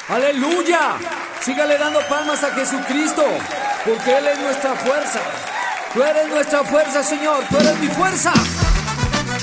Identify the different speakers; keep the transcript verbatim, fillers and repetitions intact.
Speaker 1: Aleluya. Sígale dando palmas a Jesucristo, porque Él es nuestra fuerza. Tú eres nuestra fuerza, Señor. Tú eres mi fuerza.